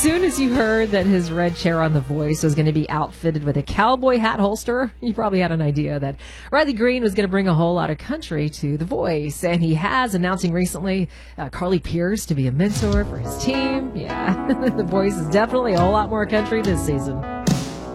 soon as you heard that his red chair on The Voice was going to be outfitted with a cowboy hat holster, you probably had an idea that Riley Green was going to bring a whole lot of country to The Voice. And he has, announcing recently Carly Pearce to be a mentor for his team. Yeah, The Voice is definitely a whole lot more country this season.